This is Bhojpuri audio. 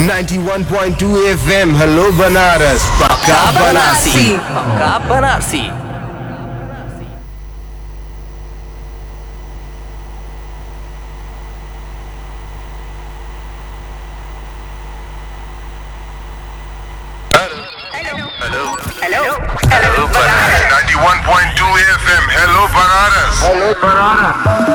91.2 FM हेलो बनारस पक्का बनारसी पक्का Banarasi. Hello, 91.2 FM. Hello, Banaras.